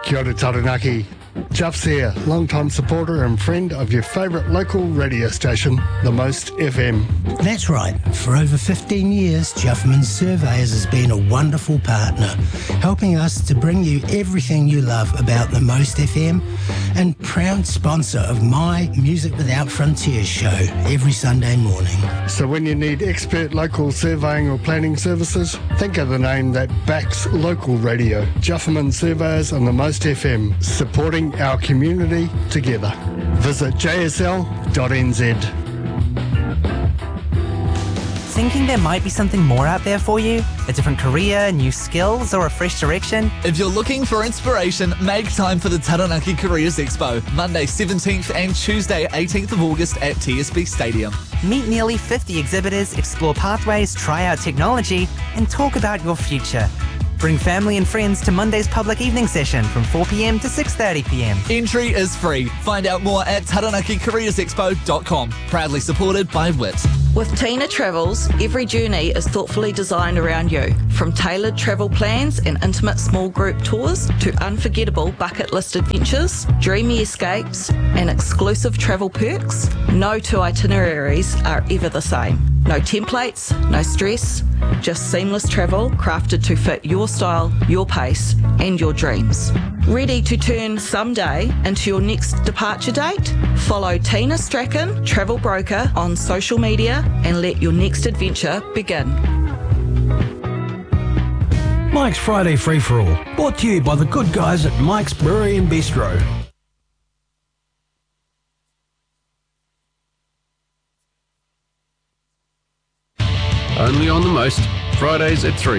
Kia ora Taranaki. Juff's here, long-time supporter and friend of your favourite local radio station, The Most FM. That's right. For over 15 years, Jufferman Surveyors has been a wonderful partner, helping us to bring you everything you love about The Most FM, and proud sponsor of my Music Without Frontiers show every Sunday morning. So when you need expert local surveying or planning services, think of the name that backs local radio. Jufferman Surveyors and The Most FM, supporting our community together. Visit jsl.nz. Thinking there might be something more out there for you? A different career, new skills, or a fresh direction? If you're looking for inspiration, make time for the Taranaki Careers Expo, Monday 17th and Tuesday 18th of August at TSB Stadium. Meet nearly 50 exhibitors, explore pathways, try out technology, and talk about your future. Bring family and friends to Monday's public evening session from 4 p.m. to 6:30 p.m. Entry is free. Find out more at taranakicareersexpo.com. Proudly supported by WIT. With Tina Travels, every journey is thoughtfully designed around you. From tailored travel plans and intimate small group tours to unforgettable bucket list adventures, dreamy escapes and exclusive travel perks, no two itineraries are ever the same. No templates, no stress, just seamless travel crafted to fit your style, your pace and your dreams. Ready to turn someday into your next departure date? Follow Tina Strachan, Travel Broker, on social media and let your next adventure begin. Mike's Friday Free-for-All, brought to you by the good guys at Mike's Brewery and Bistro. Only on The Most, Fridays at 3.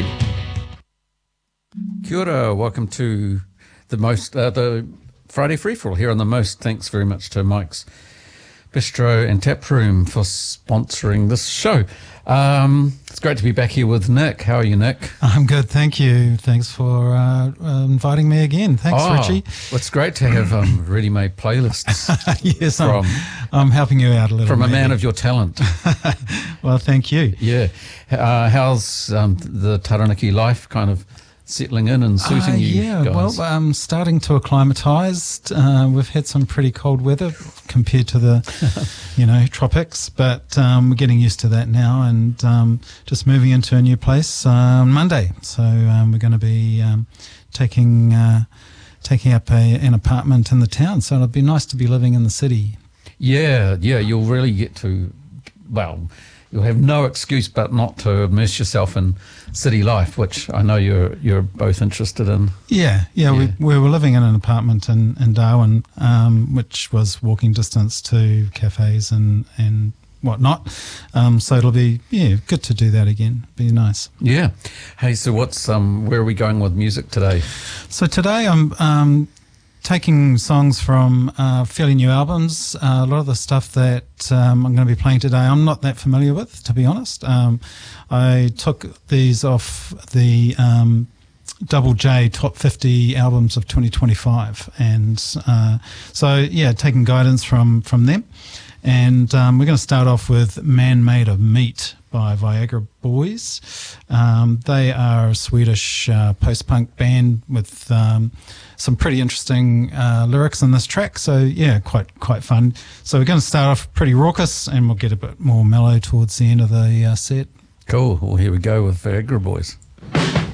Kia ora, welcome to the Friday Free-for-All here on The Most. Thanks very much to Mike's Bistro and Tap Room for sponsoring this show. It's great to be back here with Nick. How are you, Nick? I'm good, thank you. Thanks for inviting me again. Thanks, Richie. Well, it's great to have ready-made playlists. Yes, I'm helping you out a little. From a man of your talent. Well, thank you. Yeah. How's the Taranaki life kind of settling in and suiting you guys? Well, I'm starting to acclimatise. We've had some pretty cold weather compared to the, tropics, but we're getting used to that now, and just moving into a new place on Monday. So we're going to be taking up an apartment in the town. So it'll be nice to be living in the city. Yeah, you'll really get to, you'll have no excuse but not to immerse yourself in city life, which I know you're both interested in. Yeah. We were living in an apartment in Darwin, which was walking distance to cafes and whatnot. So it'll be good to do that again. Be nice. Yeah. Hey, so where are we going with music today? So today I'm taking songs from fairly new albums. A lot of the stuff that I'm going to be playing today I'm not that familiar with, to be honest. I took these off the Double J Top 50 Albums of 2025. And taking guidance from them. And we're going to start off with Man Made of Meat by Viagra Boys. They are a Swedish post-punk band with some pretty interesting lyrics in this track. So, quite fun. So we're going to start off pretty raucous, and we'll get a bit more mellow towards the end of the set. Cool. Well, here we go with Viagra Boys.